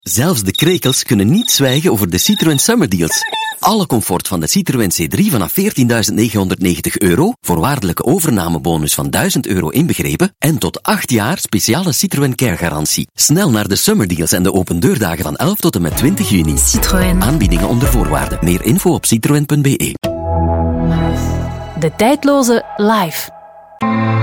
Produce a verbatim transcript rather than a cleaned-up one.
Zelfs de krekels kunnen niet zwijgen over de Citroën Summer Deals. Alle comfort van de Citroën C drie vanaf veertienduizend negenhonderdnegentig euro, voorwaardelijke overnamebonus van duizend euro inbegrepen en tot acht jaar speciale Citroën Care garantie. Snel naar de Summer Deals en de open deurdagen van elf tot en met twintig juni. Citroën. Aanbiedingen onder voorwaarden. Meer info op citroen punt be. De tijdloze live.